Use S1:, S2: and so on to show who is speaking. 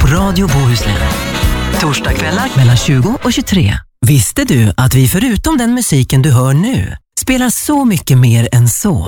S1: Radio Bohuslän. Torsdagskvällar mellan 20 och 23. Visste du att vi förutom den musiken du hör nu spelar så mycket mer än så?